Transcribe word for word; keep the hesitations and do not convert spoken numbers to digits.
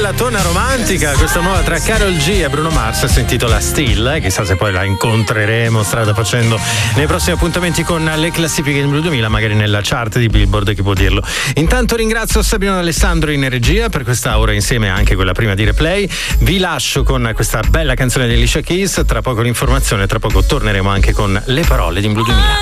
ballatona romantica, questa nuova tra Karol G e Bruno Mars, si intitola Still, eh? Chissà se poi la incontreremo strada facendo nei prossimi appuntamenti con le classifiche di Blu duemila, magari nella chart di Billboard, chi può dirlo. Intanto ringrazio Sabino Alessandro in regia per questa ora insieme, anche quella prima di Replay. Vi lascio con questa bella canzone di Alicia Keys, tra poco l'informazione, tra poco torneremo anche con le parole di Blu duemila.